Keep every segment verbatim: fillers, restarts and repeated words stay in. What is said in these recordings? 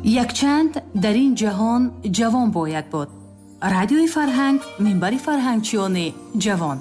якчанд дар ин ҷаҳон ҷавон бояд буд. радиои фарҳанг минбари фарҳангчиёни ҷавон.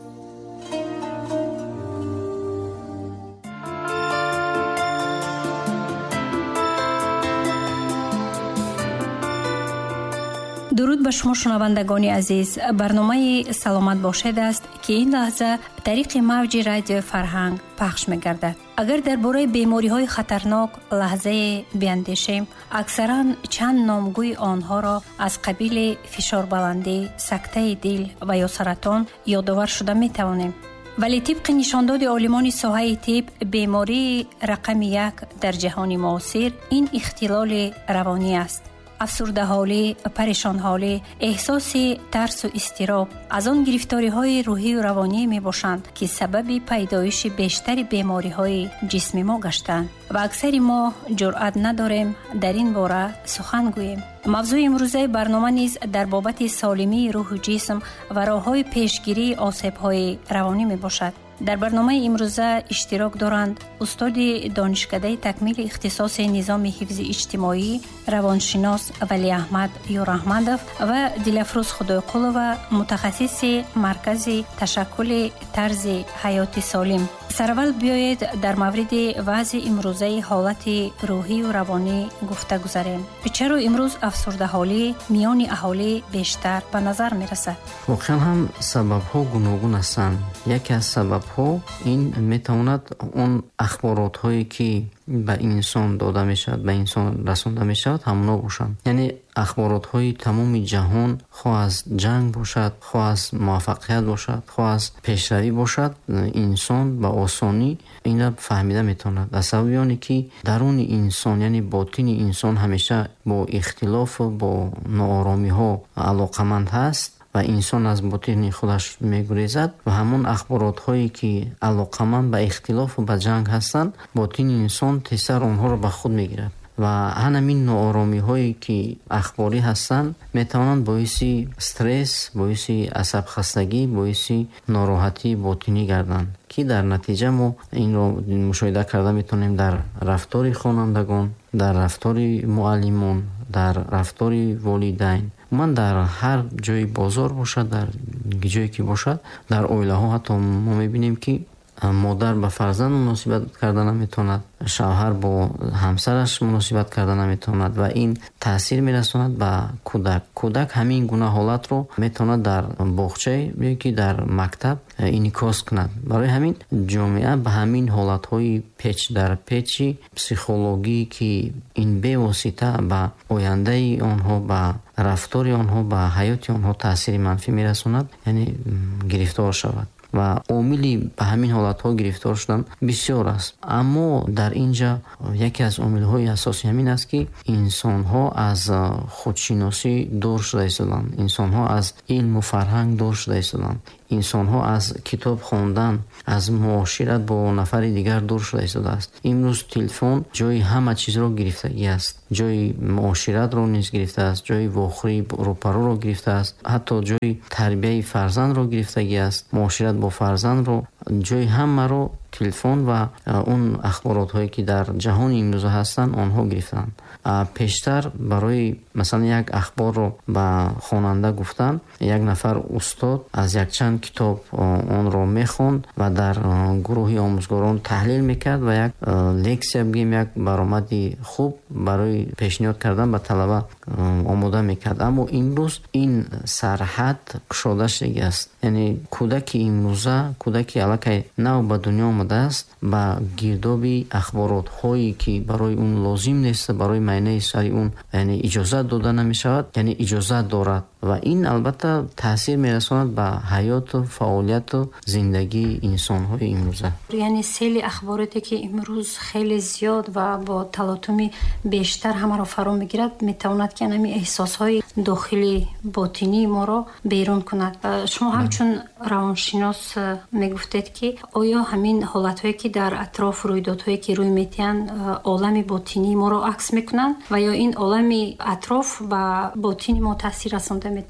дуруд ба шумо шунавандагони азиз. барномаи саломат бошед аст ки ин лаҳза тариқи мавҷи радиои фарҳанг пахш мегардад. агар дар бораи бемориҳои хатарнок лаҳзае биандешем, аксаран чанд номгӯи онҳоро аз қабили фишорбаландӣ, сактаи дил ва ё саратон ёдовар шуда метавонем. вале тибқи нишондоди олимони соҳаи тиб, бемории рақами як дар ҷаҳони муосир ин ихтилоли равонӣ аст. афсурдаҳолӣ, парешонҳолӣ, эҳсоси тарсу изтироб аз он гирифториҳои рӯҳию равонӣ мебошанд, ки сабаби пайдоиши бештари бемориҳои ҷисми мо гаштанд ва аксари мо ҷуръат надорем дар ин бора сухан гӯем. мавзӯи имрӯзаи барнома низ дар бобати солимии рӯҳу ҷисм ва роҳҳои пешгирии осебҳои равонӣ мебошад. дар барномаи имрӯза иштирок доранд устоди донишкадаи такмили ихтисоси низоми ҳифзи иҷтимоӣ, равоншинос Валиаҳмад Юраҳмадов ва Дилафрӯз Худойқулова, мутахассиси маркази ташаккули тарзи ҳаёти солим. сараввал биёед дар мавриди вазъи имрӯзаи ҳолати рӯҳию равонӣ гуфта гузарем. чаро имрӯз афсурдаҳолӣ миёни аҳолӣ бештар ба назар мерасад? воқеан ҳам сабабҳо гуногун ҳастанд. яке аз сабабҳо ин метавонад он ахборотҳое ки ба инсон дода мешавад, ба инсон расонда мешавад ҳамоно бошанд. яъне ахборотҳои тамоми ҷаҳон, хоҳ аз ҷанг бошад, хоҳ аз муваффақият бошад, хоҳ аз пешравӣ бошад, инсон ба осонӣ инро фаҳмида метавонад. аз сабаби оне ки даруни инсон, яъне ботини инсон ҳамеша бо ихтилофу бо нооромиҳо алоқаманд ҳаст ва инсон аз ботини худаш мегурезад ва ҳамон ахборотҳое ки алоқаманд ба ихтилофу ба ҷанг ҳастанд, ботини инсон тезтар онҳоро ба худ мегирад ва ҳанамин нооромиҳое ки ахборӣ ҳастанд метавонанд боиси стресс, боиси асабхастагӣ, боиси нороҳатии ботинӣ гарданд, ки дар натиҷа мо инро мушоҳида карда метавонем дар рафтори хонандагон, дар рафтори муаллимон, дар рафтори волидайн, ман дар ҳар ҷои бозор бошад, дар ҷое ки бошад, дар оилаҳо ҳатто мо мебинем ки модар ба фарзанд муносибат карда наметавонад, шавҳар бо ҳамсараш муносибат карда наметавонад ва ин таъсир мерасонад ба кӯдак. кӯдак ҳамин гуна ҳолатро метавонад дар боғча ё ки дар мактаб инъикос кунад. барои ҳамин ҷомеа ба ҳамин ҳолатҳои печ дар печи психологӣ ки ин бевосита ба ояндаи онҳо, ба рафтори онҳо, ба ҳаёти онҳо таъсири манфӣ мерасонад, яъне гирифтор шавад ва омили ба ҳамин ҳолатҳо гирифтор шудан бисёр аст. аммо дар инҷа яке аз омилҳои асосӣ ҳамин аст ки инсонҳо аз худшиносӣ дур шуда истоданд, инсонҳо аз илму фарҳанг дур шуда истоданд, инсонҳо аз китоб хондан, аз муошират бо нафари дигар дур шуда истодааст. имрӯз телефон ҷои ҳама чизро гирифтагӣ аст, ҷои муоширатро низ гирифтааст, ҷои вохӯрии рӯпарӯро гирифтааст, ҳатто ҷои тарбияи фарзандро гирифтагӣ аст, муошират бо фарзандро, ҷои ҳамаро телефон ва он ахборотҳое ки дар ҷаҳони имрӯза ҳастанд онҳо гирифтанд. пештар барои масалан як ахборро ба хонанда гуфтан, як нафар устод аз якчанд китоб онро мехонд ва дар гурӯҳи омӯзгорон таҳлил мекард ва як лексия бигем як баромади хуб барои пешниҳод кардан ба талаба омода мекард. аммо имрӯз ин сарҳад кушода шудагиаст. яъне кӯдаки имрӯза, кӯдаки аллакай нав ба дунё омадааст, ба гирдоби ахборотҳое ки барои он лозим нест, барои майнаи сари он яъне иҷозат дода намешавад, яъне иҷозат дорад ва ин албатта таъсир мерасонад ба ҳаёту фаъолияту зиндагии инсонҳои имрӯза. яъне сели ахбороте ки имрӯз хеле зиёд ва бо талотуми бештар ҳамаро фаро мегирад, метавонад ки ҳамин эҳсосҳои дохили ботинии моро берун кунад. шумо ҳамчун равоншинос мегуфтед ки оё ҳамин ҳолатҳое ки дар атроф, рӯйдодҳое ки рӯй метиҳанд, олами ботинии моро акс мекунанд ва ё ин олами атроф ба ботини мо таъсир расонда метавонад?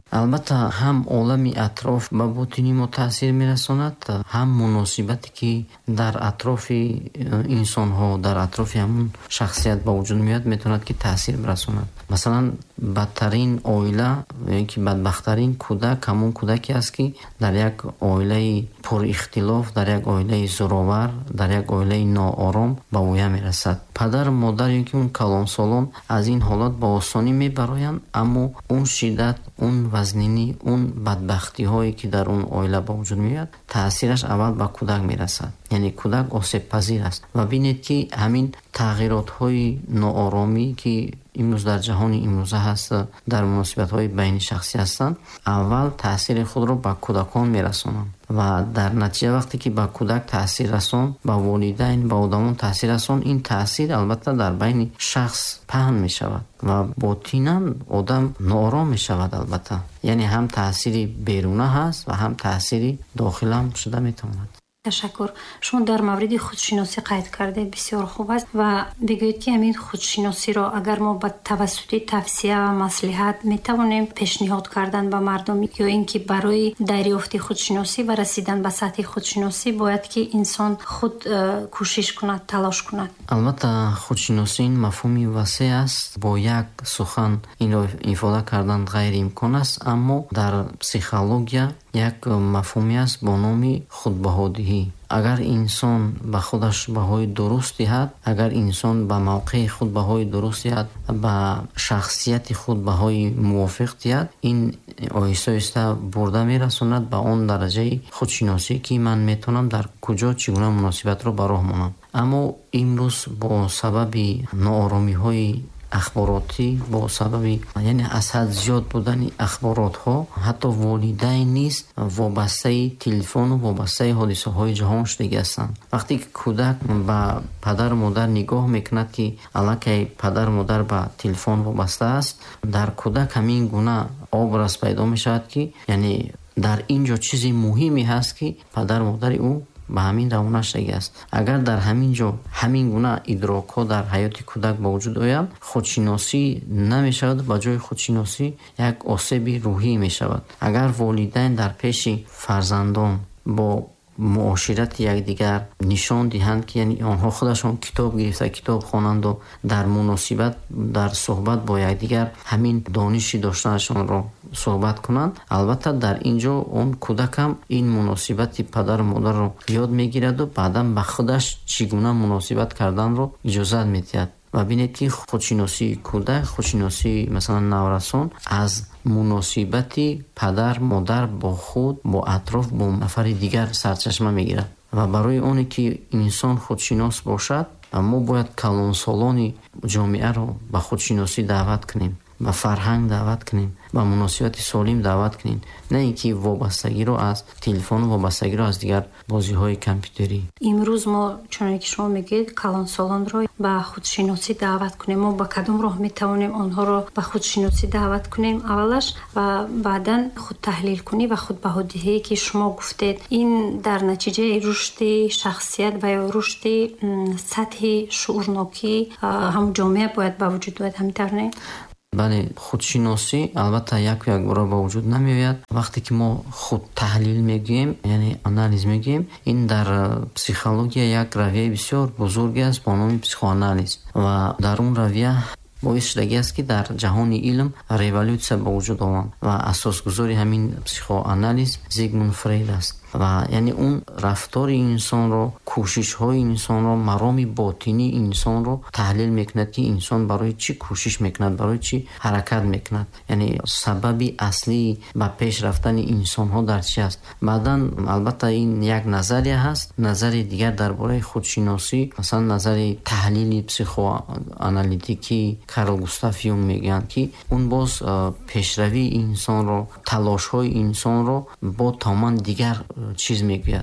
албатта ҳам олами атроф ба ботини мо таъсир мерасонад, ҳам муносибате ки дар атрофи инсонҳо, дар атрофи ҳамун шахсият ба вуҷуд меояд метавонад ки таъсир расонад. масалан бадтарин оила ки бадбахттарин кӯдак ҳамун кӯдаке аст ки дар як оилаи пурихтилоф, дар як оилаи зӯровар, дар як оилаи ноором ба воя мерасад. падар модар ё ки он калонсолон аз ин ҳолат ба осонӣ мебароянд, аммо он шиддат, он вазнинӣ, он бадбахтиҳое ки дар он оила ба вуҷуд меояд, таъсираш аввал ба кӯдак мерасад. яъне кӯдак осебпазир аст. ва бинед ки ҳамин тағйиротҳои нооромӣ ки имрӯз дар ҷаҳони имрӯза ҳаст, дар муносибатҳои байни шахсӣ ҳастанд, аввал таъсири худро ба кӯдакон мерасонанд ва дар натиҷа вақте ки ба кӯдак таъсир расон, ба волидайн, ба одамон таъсир расон, ин таъсир албатта дар байни шахс паҳн мешавад ва ботинан одам ноором мешавад. албатта яъне ҳам таъсири беруна ҳаст ва ҳам таъсири дохилам шуда метавонад. ташаккур. шумо дар мавриди худшиносӣ қайд карде, бисёр хуб аст ва бигӯед ки ҳамин худшиносиро агар мо ба тавассути тавсия ва маслиҳат метавонем пешниҳод кардан ба мардум, ё ин ки барои дарёфти худшиносӣ ва расидан ба сатҳи худшиносӣ бояд ки инсон худ кӯшиш кунад, талош кунад. албатта худшиносӣ ин мафҳуми васеъ аст. бо як сухан инро ифода кардан ғайриимкон аст, аммо дар психология як мафҳуме аст бо номи худбаҳодиҳӣ. агар инсон ба худаш баҳои дуруст диҳад, агар инсон ба мавқеи худ баҳои дуруст диҳад, ба шахсияти худ баҳои мувофиқ диҳад, ин оҳиста оҳиста бурда мерасонад ба он дараҷаи худшиносӣ ки ман метавонам дар куҷо чӣ гуна муносибатро ба роҳ монам. аммо имрӯз бо сабаби нооромиҳои ахборотӣ, бо сабаби яъне аз ҳад зиёд будани ахборотҳо, ҳатто волидайн низ вобастаи телефону вобастаи ҳодисаҳои ҷаҳон шудагӣ ҳастанд. вақте ки кӯдак ба падару модар нигоҳ мекунад ки аллакай падару модар ба телефон вобаста аст, дар кӯдак ҳамин гуна образ пайдо мешавад ки яъне дар ин ҷо чизи муҳиме ҳаст ки падару модари ӯ ба ҳамин равона шудагӣ аст. агар дар ҳамин ҷо ҳамин гуна идрокҳо дар ҳаёти кӯдак ба вуҷуд оянд, худшиносӣ намешавад, ба ҷои худшиносӣ як осеби рӯҳӣ мешавад. агар волидайн дар пеши фарзандон бо муоширати якдигар нишон диҳанд ки яъне онҳо худашон китоб гирифта китоб хонанду дар муносибат, дар суҳбат бо якдигар ҳамин дониши доштанашонро суҳбат кунанд, албатта дар ин ҷо он кӯдакам ин муносибати падару модарро ёд мегираду баъдан ба худаш чӣ гуна муносибат карданро иҷозат медиҳад. ва бинед ки худшиносии кӯдак, худшиносии масалан наврасон аз муносибати падар модар бо худ, бо атроф, бо нафари дигар сарчашма мегирад. ва барои оне ки инсон худшинос бошад, мо бояд калонсолони ҷомеаро ба худшиносӣ даъват кунем, ба фарҳанг даъват кунем, ба муносибати солим даъват кунем, на ин ки вобастагиро аз телефону вобастагиро аз дигар бозиҳои компютерӣ. имрӯз мо чуноне ки шумо мегӯед калонсолонро ба худшиносӣ даъват кунем, мо ба кадом роҳ метавонем онҳоро ба худшиносӣ даъват кунем? аввалаш ва баъдан худтаҳлилкунӣ ва худбаҳодиҳие ки шумо гуфтед, ин дар натиҷаи рушди шахсият ва ё рушди сатҳи шуурнокӣ ҳамун ҷомеа бояд ба вуҷуд ояд, ҳамин не? бале, худшиносӣ албатта як як бора ба вуҷуд намеояд. вақте ки мо худтаҳлил мегӯем, яъне анализ мегӯем, ин дар психология як равияи бисёр бузург аст бо номи психоанализ ва дар он равия боис шудагӣ аст ки дар ҷаҳони илм революсия ба вуҷуд омад ва асосгузори ҳамин психоанализ Зигмунд Фрейд аст. ва яъне он рафтори инсонро, кӯшишҳои инсонро, мароми ботинии инсонро таҳлил мекунад ки инсон барои чӣ кӯшиш мекунад, барои чӣ ҳаракат мекунад, яъне сабаби аслии ба пеш рафтани инсонҳо дар чӣ аст. баъдан албатта ин як назария ҳаст. назари дигар дар бораи худшиносӣ, масалан назари таҳлили психоаналитикӣ Карл Густав Юнг мегӯянд ки он боз пешравии инсонро, талошҳои инсонро бо тамоман дигар чиз мегӯяд.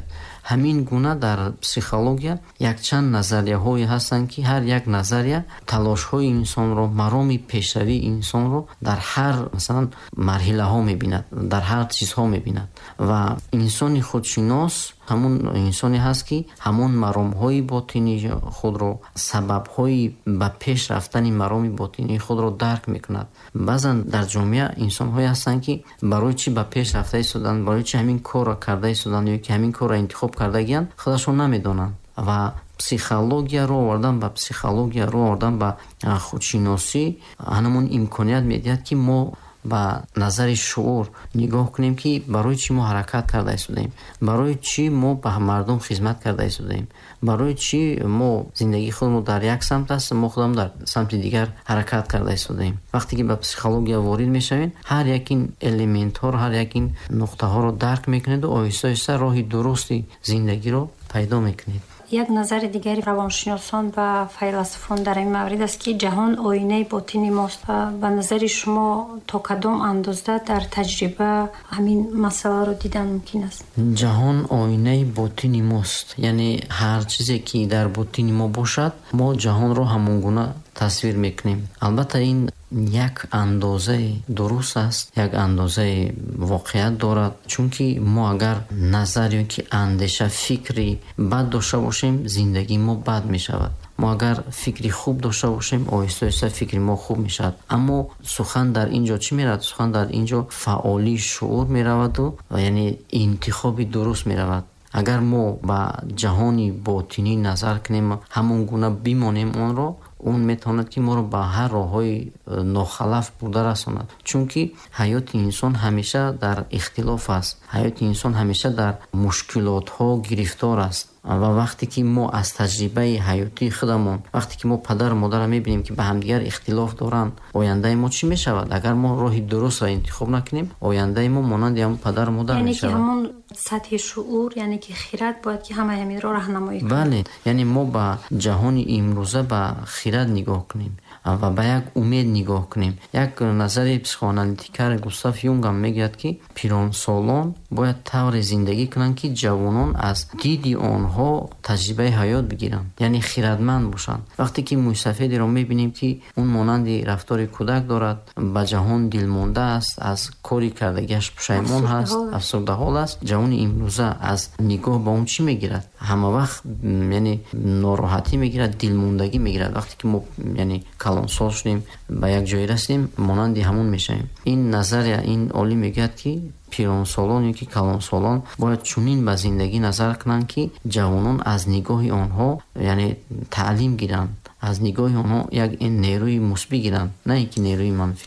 ҳамин гуна дар психология якчанд назарияҳое ҳастанд ки ҳар як назария талошҳои инсонро, мароми пешравии инсонро дар ҳар масалан марҳилаҳо мебинад, дар ҳар чизҳо мебинад. ва инсони худшинос ҳамун инсоне ҳаст ки ҳамон маромҳои ботинии худро, сабабҳои ба пеш рафтани мароми ботинии худро дарк мекунад. баъзан дар ҷомеа инсонҳое ҳастанд ки барои чӣ ба пеш рафта истоданд, барои чӣ ҳамин корро карда истоданд ё ки ҳамин корро интихоб кардагиянд, худашон намедонанд. ва психология ро овардан ба психология ро овардан ба худшиносӣ ҳанамон имконият медиҳад ки мо ба назари шуур нигоҳ кунем ки барои чӣ мо ҳаракат карда истодаем, барои чӣ мо ба мардум хизмат карда истодаем, барои чӣ мо зиндагии худро дар як самт аст, мо худам дар самти дигар ҳаракат карда истодаем. вақте ки ба психология ворид мешавем, ҳар як ин элементҳоро, ҳар як ин нуқтаҳоро дарк мекунед ва оҳиста оҳиста роҳи дурусти зиндагиро пайдо мекунед. як назари дигари равоншиносон ва файласуфон дар ин маврид аст ки ҷаҳон оинаи ботини мост. ба назари шумо то кадом андоза дар таҷриба ҳамин масъаларо дидан мумкин аст? ҷаҳон оинаи ботини мост, яъне ҳар чизе ки дар ботини мо бошад, мо ҷаҳонро ҳамон гуна тасвир мекунем. албатта ин як андозаи дуруст аст, як андозаи воқеият дорад, чунки мо агар назар ё ки андеша, фикри бад дошта бошем, зиндагии мо бад мешавад. мо агар фикри хуб дошта бошем, оҳиста оҳиста фикри мо хуб мешавад. аммо сухан дар ин ҷо чӣ меравад? Сухан дар ин ҷо фаъолии шуур мераваду яъне интихоби дуруст меравад. агар мо ба ҷаҳони ботинӣ назар кунем, ҳамон гуна бимонем онро, он метавонад ки моро ба ҳар роҳҳои нохалаф бурда расонад. чунки ҳаёти инсон ҳамеша дар ихтилоф аст, ҳаёти инсон ҳамеша дар мушкилотҳо гирифтор аст. ва вақте ки мо аз таҷрибаи ҳаётии худамон, вақте ки мо падару модарро мебинем ки ба ҳамдигар ихтилоф доранд, ояндаи мо чӣ мешавад? агар мо роҳи дурустро интихоб накунем, ояндаи мо монанди ҳамон падару модар мешавад. яъне ки ҳамон сатҳи шуур, яъне ки хират бояд ки ҳамаи ҳаминро раҳнамоӣ кунад. бале, яъне мо ба ҷаҳони имрӯза ба хират нигоҳ кунем ва ба як умед нигоҳ кунем. як назари психоаналитикар Густав Юнг ҳам мегӯяд ки пиронсолон бояд тавре зиндагӣ кунанд ки ҷавонон аз диди онҳо таҷрибаи ҳаёт бигиранд, яъне хиратманд бошанд. вақте ки мӯйсафедиро мебинем ки он монанди рафтори кӯдак дорад, ба ҷаҳон дилмонда аст, аз кори кардагиаш пушаймон ҳаст, афсурдаҳол аст, ҷавони имрӯза аз нигоҳ ба он чӣ мегирад? ҳама вақт яъне нороҳатӣ мегирад, дилмондагӣ мегирад. вақте ки мо яъне калонсол шудем, ба як ҷое расидем, монанди ҳамон мешавем. ин назария, ин олим мегӯяд ки пиронсолон ё ки калонсолон бояд чунин ба зиндагӣ назар кунанд ки ҷавонон аз нигоҳи онҳо яъне таълим гиранд, аз нигоҳи онҳо як нерӯи мусбӣ гиранд, на ин ки нерӯи манфӣ.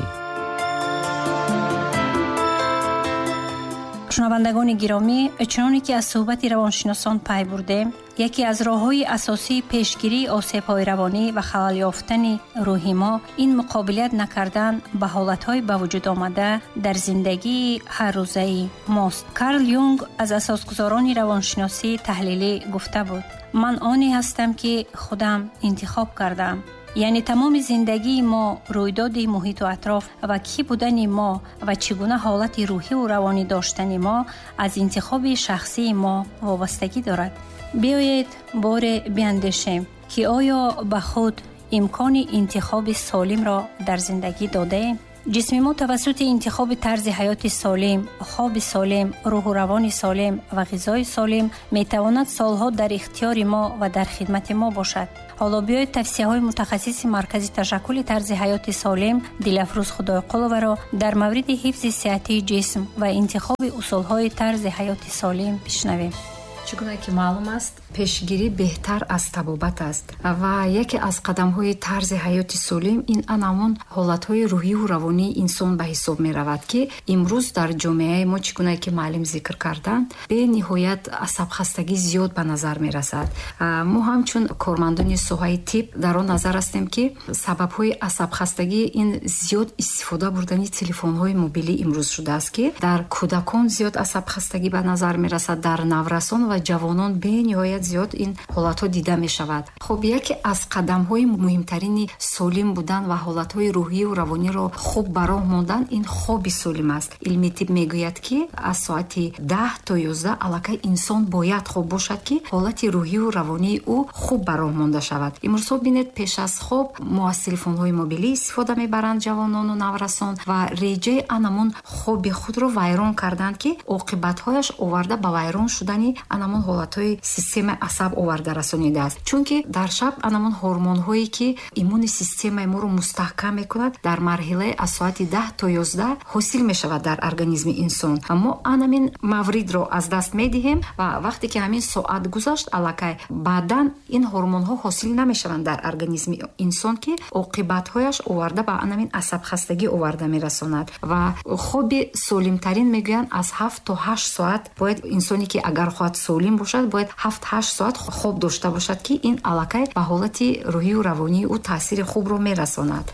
шунавандагони гиромӣ, чуноне ки аз суҳбати равоншиносон пай бурдем, яке аз роҳҳои асосии пешгирии осебҳои равонӣ ва халал ёфтани рӯҳи мо ин муқобилат накардан ба ҳолатҳои ба вуҷудомада дар зиндагии ҳаррӯзаи мост. Карл Юнг аз асосгузорони равоншиносии таҳлилӣ гуфта буд: ман оне ҳастам ки худам интихоб кардам. яъне тамоми зиндагии мо, рӯйдоди муҳиту атроф ва кӣ будани мо ва чӣ гуна ҳолати рӯҳиву равонӣ доштани мо аз интихоби шахсии мо вобастагӣ дорад. биёед боре биандешем ки оё ба худ имкони интихоби солимро дар зиндагӣ додаем? ҷисми мо тавассути интихоби тарзи ҳаёти солим, хоби солим, рӯҳу равони солим ва ғизои солим метавонад солҳо дар ихтиёри мо ва дар хидмати мо бошад. ҳоло биёед тавсияҳои мутахассиси маркази ташаккули тарзи ҳаёти солим Дилафрӯз Худойқуловаро дар мавриди ҳифзи сиҳатии ҷисм ва интихоби усулҳои тарзи ҳаёти солим бишнавем. чӣ гуна ки маълум аст, пешгирӣ беҳтар аз табобат аст ва яке аз қадамҳои тарзи ҳаёти солим ин анамон ҳолатҳои рӯҳиву равонии инсон ба ҳисоб меравад ки имрӯз дар ҷомеаи мо чӣ гуна ки маълим зикр карданд, бениҳоят асабхастагӣ зиёд ба назар мерасад. мо ҳамчун кормандони соҳаи тиб дар он назар ҳастем ки сабабҳои асабхастагӣ ин зиёд истифода бурдани телефонҳои мобилӣ имрӯз шудааст ки дар кӯдакон зиёд асабхастагӣ ба назар мерасад, дар наврасон ва ҷавонон бениҳоят зиёд ин ҳолатҳо дида мешавад. хуб яке аз қадамҳои муҳимтарини солим будан ва ҳолатҳои рӯҳию равониро хуб бароҳ мондан ин хоби солим аст. илми тиб мегӯяд ки аз соати даҳ то ёздаҳ аллакай инсон бояд хоб бошад ки ҳолати рӯҳию равонии ӯ хуб бароҳ монда шавад. имрӯзҳо бинед пеш аз хоб мо аз телефонҳои мобилӣ истифода мебаранд ҷавонону наврасон ва реҷаи анамон хоби худро вайрон карданд ки оқибатҳояш оварда ба вайрон шудани анамон ҳолатҳои системаи асаб оварда расонидааст. чунки дар шаб анамон ҳормонҳое ки иммуни системаи моро мустаҳкам мекунад дар марҳилаи аз соати даҳ то ёздаҳ ҳосил мешавад дар организми инсон. мо анамин мавридро аз даст медиҳем ва вақте ки ҳамин соат гузашт аллакай баъдан ин ҳормонҳо ҳосил намешаванд дар организми инсон ки оқибатҳояш оварда ба анамин асабхастагӣ оварда мерасонад. ва хоби солимтарин мегӯянд аз ҳафт то ҳашт соат бояд инсоне ки агар хоҳад солим бошад бояд ҳафт ҳашт соат хоб дошта бошад ки ин аллакай ба ҳолати рӯҳию равонии ӯ таъсири хубро мерасонад.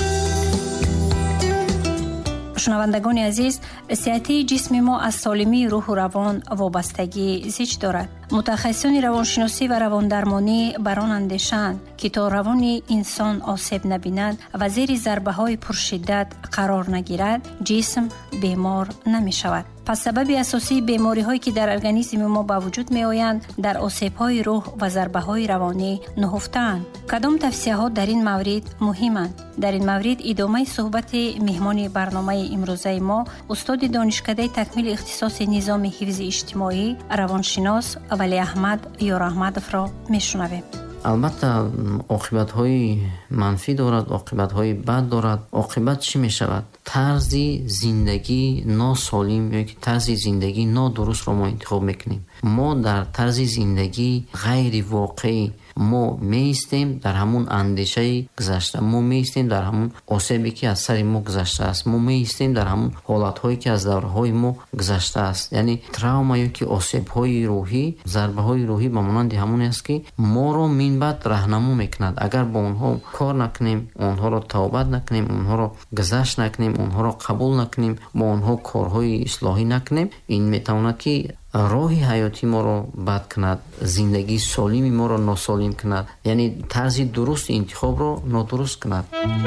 шунавандагони азиз, сиҳати ҷисми мо аз солимии рӯҳу равон вобастагӣ зич дорад. мутахассисони равоншиносӣ ва равондармонӣ бар он андешаанд ки то равони инсон осеб набинад ва зери зарбаҳои пуршиддат қарор нагирад, ҷисм бемор намешавад. пас сабаби асосии бемориҳое ки дар организми мо ба вуҷуд меоянд дар осебҳои рӯҳ ва зарбаҳои равонӣ нуҳуфтаанд. кадом тавсияҳо дар ин маврид муҳиманд? дар ин маврид идомаи суҳбати меҳмони барномаи имрӯзаи мо устоди донишкадаи такмили ихтисоси низоми ҳифзи иҷтимоӣ равоншинос валиаҳмад ёраҳмадовро мешунавем. албатта оқибатҳои манфӣ дорад, оқибатҳои бад дорад. оқибат чӣ мешавад? тарзи зиндагии носолим ё ки тарзи зиндагии нодурустро мо интихоб мекунем. мо дар тарзи зиндагии ғайри воқеӣ мо меистем дар ҳамун андешаи гузашта, мо меистем дар ҳамун осебе ки аз сари мо гузаштааст, мо меистем дар ҳамун ҳолатҳое ки аз давраҳои мо гузаштааст. яъне травма ё ки осебҳои рӯҳӣ, зарбаҳои рӯҳӣ ба монанди ҳамоне аст ки моро минбаъд раҳнамо мекунад. агар бо онҳо кор накунем, онҳоро тавбат накунем, онҳоро гузашт накунем, онҳоро қабул накунем, бо онҳо корҳои ислоҳӣ накунем, ин метавонад ки роҳи ҳаёти моро бад кунад, зиндагии солими моро носолим кунад, яъне тарзи дурусти интихобро нодуруст кунад.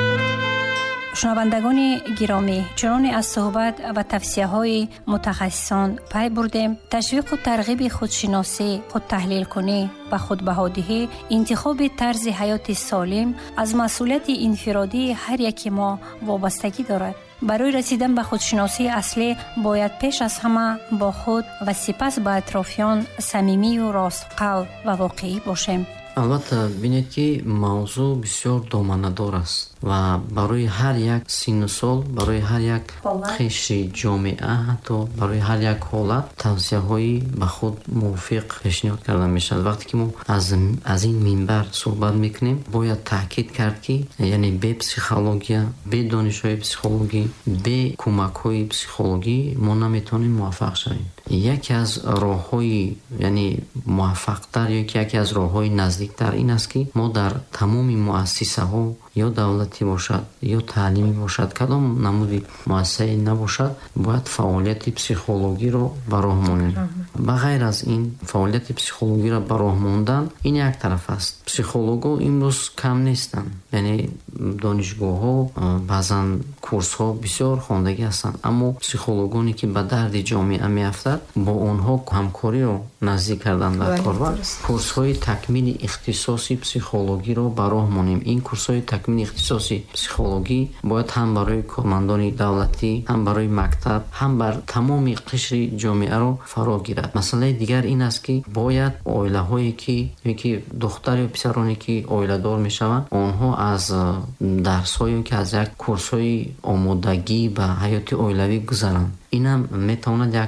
шунавандагони гиромӣ, чуноне аз суҳбат ва тавсияҳои мутахассисон пай бурдем. ташвиқу тарғиби худшиносӣ, худтаҳлилкунӣ ва худбаҳодиҳӣ, интихоби тарзи ҳаёти солим аз масъулияти инфиродии ҳар яки мо вобастагӣ дорад. барои расидан ба худшиносии аслӣ бояд пеш аз ҳама бо худ ва сипас ба атрофиён самимию ростқавл ва воқеӣ бошем. албатта бинед ки мавзӯъ бисёр доманадор аст ва барои ҳар як синну сол, барои ҳар як қишри ҷомеа, ҳатто барои ҳар як ҳолат тавсияҳои ба худ мувофиқ пешниҳод карда мешавад. вақте ки мо аз аз ин минбар суҳбат мекунем, бояд таъкид кард ки яъне бе психология, бе донишҳои психологӣ, бе кӯмакҳои психологӣ мо наметавонем муваффақ шавем. яке аз роҳҳои яъне муваффақтар ё ки яке аз роҳҳои наздиктар ин аст ки мо дар тамоми муассисаҳо ё давлатӣ бошад ё таълимӣ бошад, кадом намуди муассисае набошад, бояд фаъолияти психологиро ба роҳ монем. ба ғайр аз ин фаъолияти психологиро ба роҳ мондан ин як тараф аст. психолого имрӯз кам нестанд, яъне донишгоҳҳо, баъзан курсҳо бисёр хондагӣ ҳастанд, аммо психологоне ки ба дарди ҷомеа меафтад, бо онҳо ҳамкориро наздик кардан дар кор ва курсҳои такмили ихтисоси психологиро ба роҳ монем. ин курсҳои такмили ихтисоси психологӣ бояд ҳам барои кормандони давлатӣ, ҳам барои мактаб, ҳам бар тамоми қишри ҷомеаро фаро гирад. масъалаи дигар ин аст ки бояд оилаҳое ки ё ки духтар ё писароне ки оиладор мешаванд, онҳо аз дарсҳое ки аз як курсҳои омодагӣ ба ҳаёти оилавӣ гузаранд. инам метавонад як